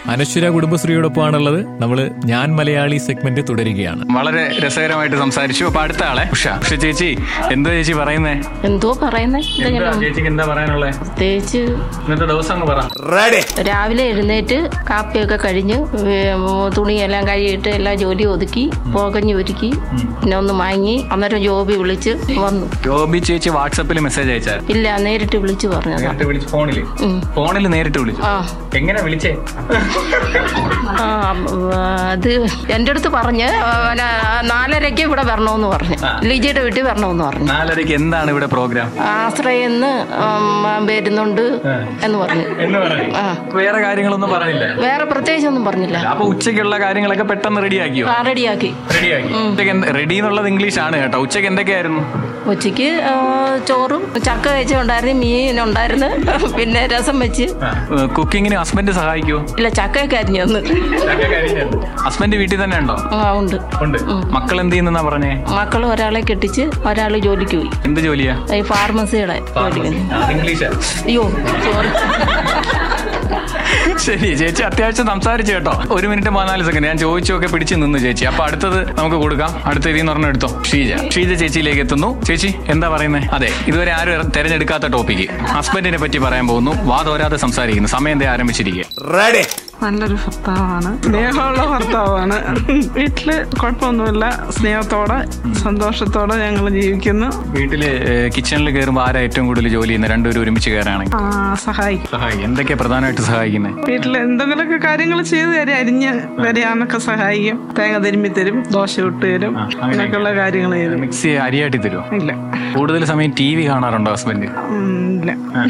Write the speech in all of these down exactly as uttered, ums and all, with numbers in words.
അനശ്വര കുടുംബശ്രീയോടൊപ്പമാണുള്ളത്. നമ്മള് ഞാൻ മലയാളി സെഗ്മെന്റ് തുടരുകയാണ്. വളരെ രസകരമായിട്ട് സംസാരിച്ചു. അപ്പൊ അടുത്ത ആളെ ഉഷ. ഉഷ ചേച്ചി, എന്തോ ചേച്ചി പറയുന്നേ? എന്തോ പറയുന്നേ? ചേച്ചിക്ക് എന്താ പറയാനുള്ളത്? പ്രത്യേകിച്ച് ഇന്നത്തെ ദിവസം അങ്ങ് പറ. രാവിലെ എഴുന്നേറ്റ് കാപ്പിയൊക്കെ കഴിഞ്ഞ് തുണിയെല്ലാം കഴിയിട്ട് എല്ലാ ജോലി ഒതുക്കി പോകഞ്ഞ് ഒരുക്കി പിന്നെ ഒന്ന് വാങ്ങി അന്നേരം ജോബി വിളിച്ച് വന്നു. ജോബി ചേച്ചി വാട്സാപ്പിൽ മെസ്സേജ് അയച്ചാൽ? ഇല്ല, നേരിട്ട് വിളിച്ചു പറഞ്ഞു. ഫോണില് ഫോണിൽ നേരിട്ട് വിളിച്ചു? എങ്ങനെ വിളിച്ചേ? അത് എന്റെ അടുത്ത് പറഞ്ഞ് നാലരയ്ക്ക് ഇവിടെ വരണമെന്ന് പറഞ്ഞു, ലിജിയുടെ വീട്ടിൽ വരണമെന്ന് പറഞ്ഞു. നാലരയ്ക്ക് എന്താണ് ഇവിടെ പ്രോഗ്രാം? ആശ്രയെന്ന് വരുന്നുണ്ട് എന്ന് പറഞ്ഞു. വേറെ കാര്യങ്ങളൊന്നും പറഞ്ഞില്ല? വേറെ പ്രത്യേകിച്ച് ഒന്നും പറഞ്ഞില്ല. അപ്പൊ ഉച്ചയ്ക്കുള്ള കാര്യങ്ങളൊക്കെ പെട്ടെന്ന് റെഡിയാക്കിയോ? റെഡിയാക്കി റെഡിയാക്കി റെഡി എന്നുള്ളത് ഇംഗ്ലീഷ് ആണ് കേട്ടോ. ഉച്ചയ്ക്ക് എന്തൊക്കെയായിരുന്നു? ഉച്ചയ്ക്ക് ചോറും ചക്ക കഴിച്ചുണ്ടായിരുന്നു, മീൻ ഉണ്ടായിരുന്നു, പിന്നെ രസം വെച്ച്. കുക്കിങ്ങിന് ഹസ്ബൻഡ് സഹായിക്കുമോ? ഇല്ല, ചക്കയൊക്കെ അരിഞ്ഞു തന്നു. ഹസ്ബൻഡ് വീട്ടിൽ തന്നെ ഉണ്ടോ? ഉണ്ട് ഉണ്ട്. മക്കൾ എന്ത് ചെയ്യുന്ന പറഞ്ഞേ? മക്കൾ ഒരാളെ കെട്ടിച്ച് ഒരാള് ജോലിക്ക് പോയി. എന്ത് ജോലിയാ? ഈ ഫാർമസിയുടെ ജോലിക്ക്. അയ്യോ സോറി. ശരി ചേച്ചി, അത്യാവശ്യം സംസാരിച്ചു കേട്ടോ. ഒരു മിനിറ്റ് പതിനാല് സെക്കൻഡ് ഞാൻ ചോദിച്ചൊക്കെ പിടിച്ച് നിന്ന് ചേച്ചി. അപ്പൊ അടുത്തത് നമുക്ക് കൊടുക്കാം. അടുത്ത ഇതിന്ന് പറഞ്ഞ എടുത്തോ. ഷീജ. ഷീജ ചേച്ചിയിലേക്ക് എത്തുന്നു. ചേച്ചി എന്താ പറയുന്നത്? അതെ, ഇതുവരെ ആരും തെരഞ്ഞെടുക്കാത്ത ടോപ്പിക്ക് ഹസ്ബൻഡിനെ പറ്റി പറയാൻ പോകുന്നു. വാതോരാതെ സംസാരിക്കുന്നു. സമയം എന്തേ ആരംഭിച്ചിരിക്കുക. നല്ലൊരു ഭർത്താവാണ്, സ്നേഹമുള്ള ഭർത്താവാണ്. വീട്ടില് കുഴപ്പമൊന്നുമില്ല, സ്നേഹത്തോടെ സന്തോഷത്തോടെ ഞങ്ങൾ ജീവിക്കുന്നു. വീട്ടില് കിച്ചണിൽ കയറുമ്പോൾ ആരാ ഏറ്റവും കൂടുതൽ ജോലി ചെയ്യുന്നത്? രണ്ടുപേരും ഒരുമിച്ച് കയറാണെങ്കിൽ സഹായിക്കും. സഹായിക്കും. എന്തൊക്കെയാ പ്രധാനമായിട്ട് സഹായിക്കുന്നത്? വീട്ടിൽ എന്തെങ്കിലുമൊക്കെ കാര്യങ്ങൾ ചെയ്ത് തരും, അരിഞ്ഞ് തരാനൊക്കെ സഹായിക്കും. തേങ്ങ തിരുമ്പി തരും, ദോശ ഇട്ട് തരും, അങ്ങനെയൊക്കെയുള്ള കാര്യങ്ങൾ ചെയ്തു. മിക്സി അരിയാട്ടി തരുമോ? ഇല്ല. കൂടുതൽ സമയം ടി വി കാണാറുണ്ടോ ഹസ്ബൻഡ്? ഇല്ല,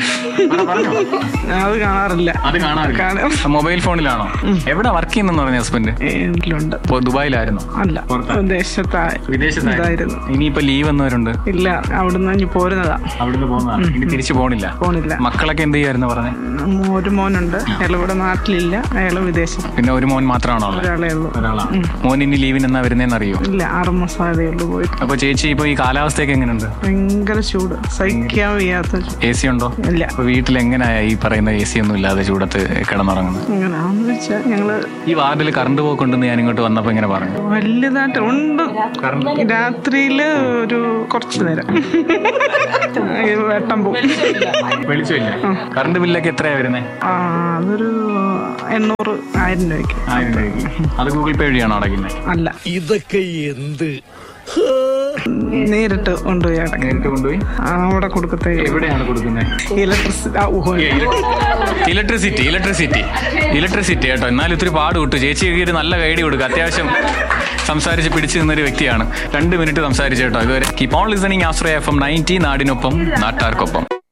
അത് കാണാറില്ല. അത് കാണാറില്ല. മൊബൈൽ ഫോണിലാണോ? എവിടെ വർക്ക് ചെയ്യുന്നെന്ന് പറഞ്ഞ ഹസ്ബൻഡ്? വീട്ടിലുണ്ട്. ദുബായിലായിരുന്നു? അല്ല, വിദേശത്തായിരുന്നു. ഇനിയിപ്പോ ലീവ് എന്നവരുണ്ട്? ഇല്ല, അവിടുന്ന് ഇനി പോരുന്നതാ. അവിടുന്ന് പോകുന്നതാ? ഇനി തിരിച്ചു പോണില്ല? പോണില്ല. മക്കളൊക്കെ എന്ത് ചെയ്യായിരുന്നു പറഞ്ഞേ? ഒരു മോനുണ്ട്, അയാൾ ഇവിടെ നാട്ടിലില്ല, അയാള് വിദേശത്ത്. പിന്നെ ഒരു മോൻ മാത്രമാണോ? ഒരാളേ ഉള്ളൂ. ഒരാളാണ്. മോൻ ഇനി ലീവിന് എന്നാ വരുന്നേന്ന് അറിയോ? ഇല്ല, ആറ് മാസം ആയതേ ഉള്ളൂ പോയിട്ട്. അപ്പൊ ചേച്ചി ഇപ്പൊ ഈ കാലാവസ്ഥയൊക്കെ എങ്ങനെയുണ്ട്? ഭയങ്കര ചൂട്, സഹിക്കാൻ വയ്യാത്ത. എ സി ഉണ്ടോ? ഇല്ല. അപ്പൊ വീട്ടിൽ എങ്ങനെയാ ഈ പറയുന്ന എ സി ഒന്നും ഇല്ലാതെ ചൂടത്ത് കിടന്നുറങ്ങുന്നത്? എങ്ങനെയാന്ന് വെച്ചാൽ ഞങ്ങള് ഈ വാർഡിൽ കറണ്ട് പോക്കുണ്ടെന്ന് ഞാൻ ഇങ്ങോട്ട് വന്നപ്പോ ഇങ്ങനെ പറഞ്ഞു. വലുതായിട്ട് ഉണ്ട്. രാത്രിയില് ഒരു കുറച്ചു നേരം വെട്ടം പോകും. വെളിച്ചമില്ല. കറണ്ട് ബില്ലൊക്കെ എത്രയാ വരുന്നത്? അതൊരു എണ്ണൂറ് ആയിരം രൂപയ്ക്ക്. ആയിരം രൂപയ്ക്ക്. അത് ഗൂഗിൾ പേ വഴിയാണോ അടയ്ക്കുന്നത്? അല്ല, ഇതൊക്കെ എന്ത് നേരിട്ട് കൊണ്ടുപോയി നേരിട്ട് കൊണ്ടുപോയി അവിടെ കൊടുക്കത്തെ. എവിടെയാണ് കൊടുക്കുന്നത്? ഇലക്ട്രിസിറ്റി ഇലക്ട്രിസിറ്റി ഇലക്ട്രിസിറ്റി ഇലക്ട്രിസിറ്റി കേട്ടോ. എന്നാലും ഇത്തിരി പാട് കിട്ടും. ചേച്ചി ഒരു നല്ല ഗൈഡ് കൊടുക്കുക. അത്യാവശ്യം സംസാരിച്ച് പിടിച്ചു നിന്നൊരു വ്യക്തിയാണ്. രണ്ട് മിനിറ്റ് സംസാരിച്ചു കേട്ടോ ഇതുവരെ. Keep on listening Ashraya F M ninety, നാടിനൊപ്പം നാട്ടാർക്കൊപ്പം.